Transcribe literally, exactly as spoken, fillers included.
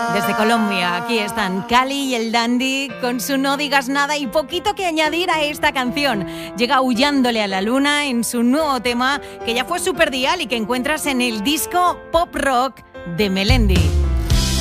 Desde Colombia, aquí están Cali y el Dandy con su No Digas Nada y poquito que añadir a esta canción. Llega Huyándole a la Luna en su nuevo tema que ya fue superdial y que encuentras en el disco Pop Rock de Melendi.